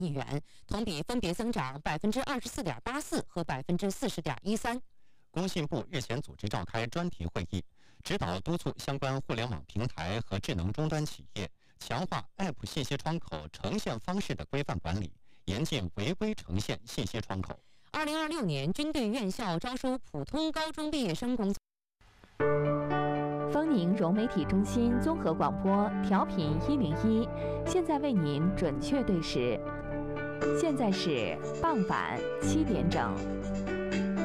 亿元，同比分别增长24.84%和40.13%。 工信部日前组织召开专题会议，指导督促相关互联网平台和智能终端企业强化 App 信息窗口呈现方式的规范管理，严禁违规呈现信息窗口。 2026年军队院校招收普通高中毕业生工作。 丰宁融媒体中心综合广播调频101，现在为您准确对时，现在是傍晚7点整。